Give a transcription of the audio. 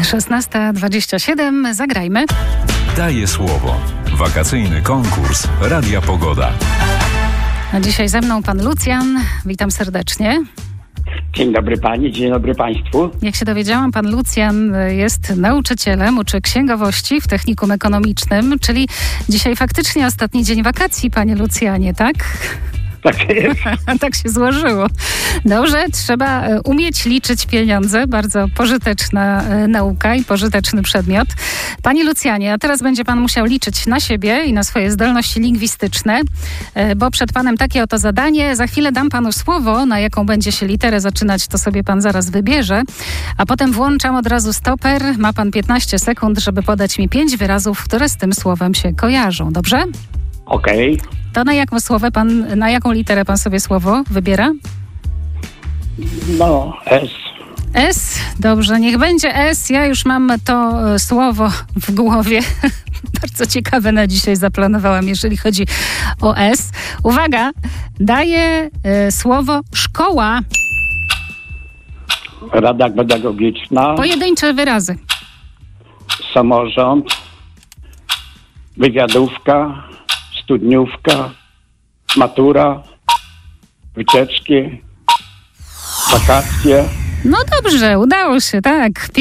16:27. Zagrajmy. Daję słowo. Wakacyjny konkurs Radia Pogoda. A dzisiaj ze mną pan Lucjan. Witam serdecznie. Dzień dobry pani, dzień dobry państwu. Jak się dowiedziałam, pan Lucjan jest nauczycielem, uczy księgowości w technikum ekonomicznym, czyli dzisiaj faktycznie ostatni dzień wakacji, panie Lucjanie, tak? Tak jest. Tak się złożyło. Dobrze, trzeba umieć liczyć pieniądze. Bardzo pożyteczna nauka i pożyteczny przedmiot. Panie Lucjanie, a teraz będzie pan musiał liczyć na siebie i na swoje zdolności lingwistyczne, bo przed panem takie oto zadanie. Za chwilę dam panu słowo, na jaką będzie się literę zaczynać, to sobie pan zaraz wybierze. A potem włączam od razu stoper. Ma pan 15 sekund, żeby podać mi 5 wyrazów, które z tym słowem się kojarzą. Dobrze? Okej. To na jaką literę pan sobie słowo wybiera? No, S. S? Dobrze, niech będzie S. Ja już mam to słowo w głowie. Bardzo ciekawe na dzisiaj zaplanowałam, jeżeli chodzi o S. Uwaga, daję słowo szkoła. Rada pedagogiczna. Pojedyncze wyrazy. Samorząd. Wywiadówka. Studniówka. Matura. Wycieczki. Wakacje. No dobrze, udało się, tak.